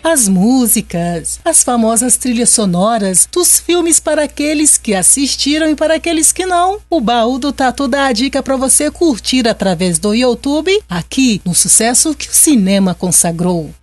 as músicas, as famosas trilhas sonoras dos filmes para aqueles que assistiram e para aqueles que não. O Baú do Tatu dá a dica para você curtir através do YouTube, aqui no sucesso que o cinema consagrou.